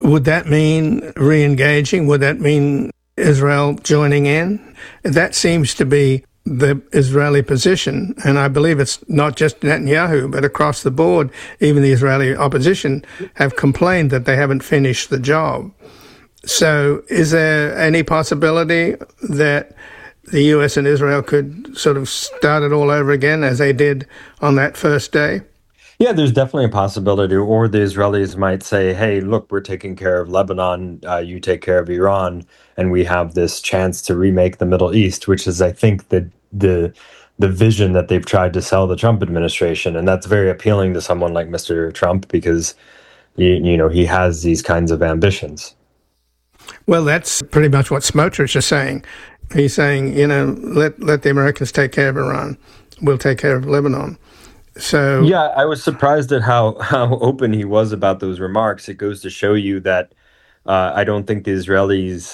Would that mean re-engaging? Would that mean Israel joining in? That seems to be the Israeli position, and I believe it's not just Netanyahu, but across the board, even the Israeli opposition have complained that they haven't finished the job. So is there any possibility that the US and Israel could sort of start it all over again as they did on that first day? Yeah, there's definitely a possibility. Or the Israelis might say, hey, look, we're taking care of Lebanon, you take care of Iran, and we have this chance to remake the Middle East, which is, I think, the vision that they've tried to sell the Trump administration. And that's very appealing to someone like Mr. Trump because, he has these kinds of ambitions. Well, that's pretty much what Smotrich is saying. He's saying, let the Americans take care of Iran. We'll take care of Lebanon. So yeah, I was surprised at how open he was about those remarks. It goes to show you that I don't think the Israelis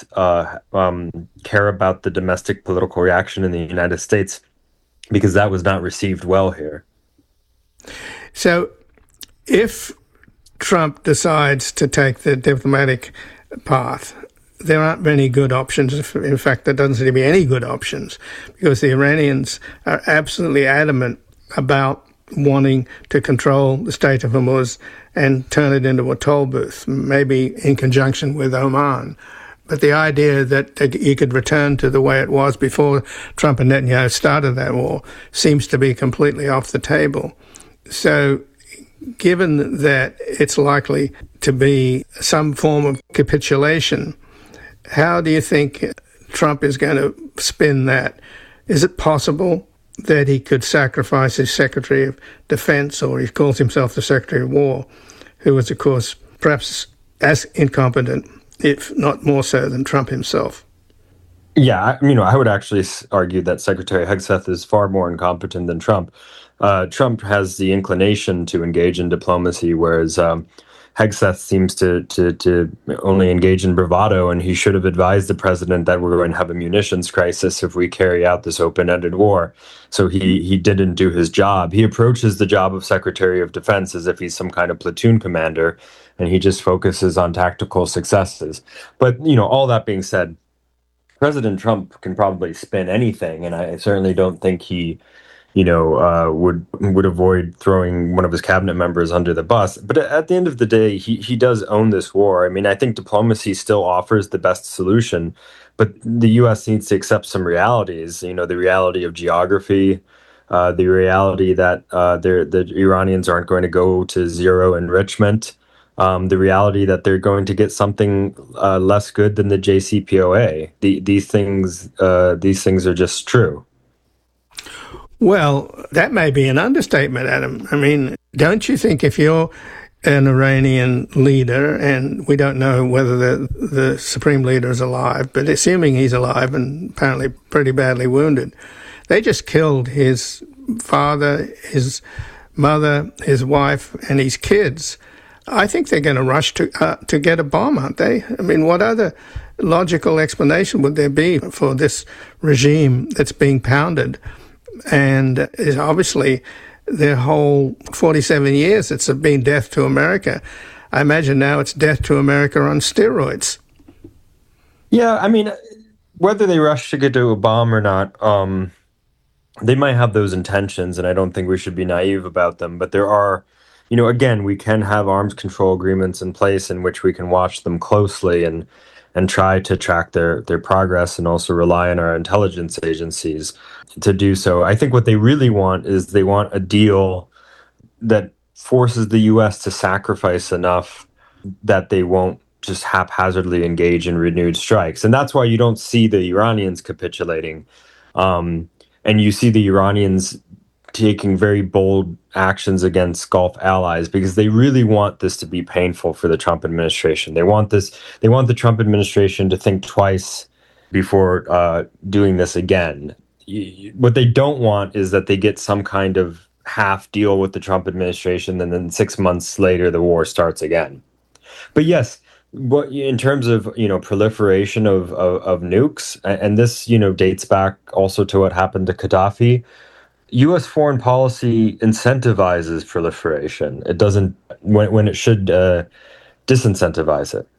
care about the domestic political reaction in the United States because that was not received well here. So if Trump decides to take the diplomatic path, there aren't many good options. In fact, there doesn't seem to be any good options because the Iranians are absolutely adamant about wanting to control the Strait of Hormuz and turn it into a toll booth, maybe in conjunction with Oman. But the idea that you could return to the way it was before Trump and Netanyahu started that war seems to be completely off the table. So given that it's likely to be some form of capitulation, how do you think Trump is going to spin that? Is it possible that he could sacrifice his Secretary of Defense, or he calls himself the Secretary of War, who was, of course, perhaps as incompetent, if not more so, than Trump himself? Yeah, I would actually argue that Secretary Hegseth is far more incompetent than Trump. Trump has the inclination to engage in diplomacy, whereas Hegseth seems to only engage in bravado, and he should have advised the president that we're going to have a munitions crisis if we carry out this open-ended war. So he didn't do his job. He approaches the job of Secretary of Defense as if he's some kind of platoon commander, and he just focuses on tactical successes. But, all that being said, President Trump can probably spin anything, and I certainly don't think he would avoid throwing one of his cabinet members under the bus. But at the end of the day, he does own this war. I mean, I think diplomacy still offers the best solution, but the U.S. needs to accept some realities, the reality of geography, the reality that the Iranians aren't going to go to zero enrichment, the reality that they're going to get something less good than the JCPOA. These things are just true. Well, that may be an understatement, Adam. I mean, don't you think if you're an Iranian leader, and we don't know whether the supreme leader is alive, but assuming he's alive and apparently pretty badly wounded, they just killed his father, his mother, his wife, and his kids. I think they're going to rush to get a bomb, aren't they? I mean, what other logical explanation would there be for this regime that's being pounded? And is obviously their whole 47 years it's been death to America. I imagine now it's death to America on steroids. Yeah, I mean, whether they rush to get to a bomb or not, they might have those intentions, and I don't think we should be naive about them. But there are, again, we can have arms control agreements in place in which we can watch them closely and try to track their progress, and also rely on our intelligence agencies to do so. I think what they really want is they want a deal that forces the U.S. to sacrifice enough that they won't just haphazardly engage in renewed strikes. And that's why you don't see the Iranians capitulating. And you see the Iranians taking very bold actions against Gulf allies because they really want this to be painful for the Trump administration. They want the Trump administration to think twice before doing this again. What they don't want is that they get some kind of half deal with the Trump administration, and then 6 months later the war starts again. But yes, in terms of proliferation of nukes, and this dates back also to what happened to Gaddafi. U.S. foreign policy incentivizes proliferation. It doesn't when it should disincentivize it.